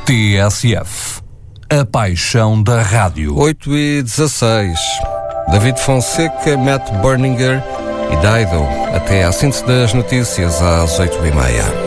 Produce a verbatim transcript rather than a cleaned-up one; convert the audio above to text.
T S F, a paixão da rádio. oito e dezasseis. David Fonseca, Matt Berninger e Dido. Até à síntese das notícias às oito e meia.